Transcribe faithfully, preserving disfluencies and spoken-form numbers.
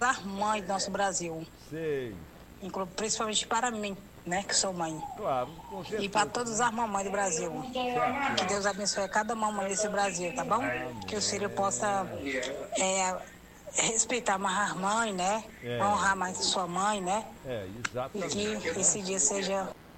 as mães do nosso Brasil. Sei. Inclu- Principalmente para mim, né, que sou mãe. Claro, com E para certeza. todas as mamães do Brasil. Que Deus abençoe cada mamãe desse Brasil, tá bom? Que o filho possa é, respeitar mais as mães, né? É. Honrar mais sua mãe, né? É, E exatamente. que esse dia seja